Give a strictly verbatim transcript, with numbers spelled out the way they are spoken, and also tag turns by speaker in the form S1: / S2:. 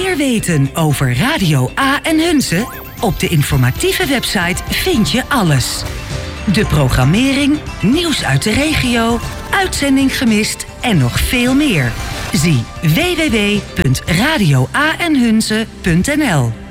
S1: meer weten over Radio A en Hunze? Op de informatieve website vind je alles. De programmering, nieuws uit de regio, uitzending gemist en nog veel meer. Zie w w w punt radio a en hunze punt n l.